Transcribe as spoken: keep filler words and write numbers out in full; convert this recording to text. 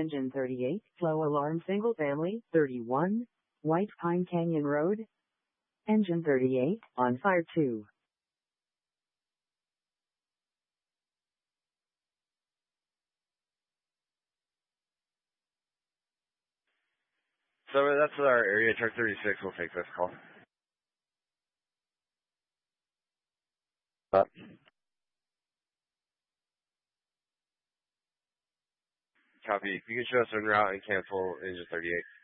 Engine thirty-eight, flow alarm single family, thirty-one, White Pine Canyon Road. Engine thirty-eight, on fire two. So that's our area, truck thirty-six will take this call. Uh, copy. You can show us en route and cancel engine thirty-eight.